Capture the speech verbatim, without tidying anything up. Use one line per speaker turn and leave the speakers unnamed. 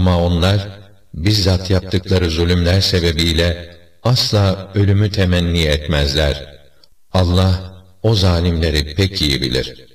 Ama onlar, bizzat yaptıkları zulümler sebebiyle asla ölümü temenni etmezler. Allah, o zalimleri pek iyi bilir.